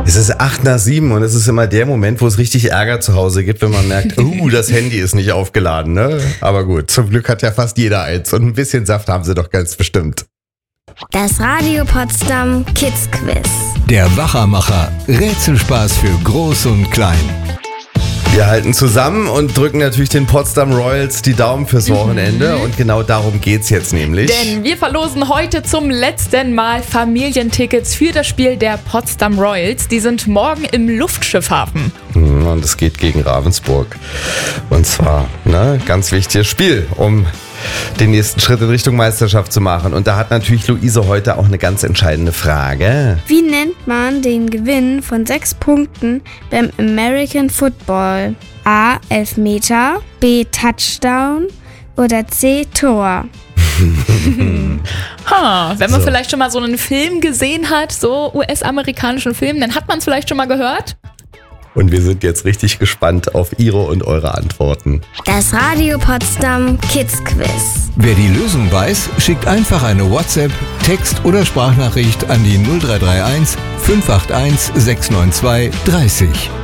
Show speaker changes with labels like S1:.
S1: Es ist 8:07 und es ist immer der Moment, wo es richtig Ärger zu Hause gibt, wenn man merkt, das Handy ist nicht aufgeladen, ne? Aber gut, zum Glück hat ja fast jeder eins und ein bisschen Saft haben sie doch ganz bestimmt.
S2: Das Radio Potsdam Kids Quiz.
S3: Der Wachermacher. Rätselspaß für Groß und Klein.
S1: Wir halten zusammen und drücken natürlich den Potsdam Royals die Daumen fürs Wochenende und genau darum geht's jetzt nämlich.
S4: Denn wir verlosen heute zum letzten Mal Familientickets für das Spiel der Potsdam Royals. Die sind morgen im Luftschiffhafen.
S1: Und es geht gegen Ravensburg. Und zwar, ganz wichtiges Spiel, um den nächsten Schritt in Richtung Meisterschaft zu machen. Und da hat natürlich Luise heute auch eine ganz entscheidende Frage.
S2: Wie nennt man den Gewinn von 6 Punkten beim American Football? A. Elfmeter, B. Touchdown oder C. Tor?
S4: Wenn man vielleicht schon mal so einen Film gesehen hat, so US-amerikanischen Film, dann hat man es vielleicht schon mal gehört.
S1: Und wir sind jetzt richtig gespannt auf Ihre und eure Antworten.
S2: Das Radio Potsdam Kids Quiz.
S3: Wer die Lösung weiß, schickt einfach eine WhatsApp, Text- oder Sprachnachricht an die 0331 581 692 30.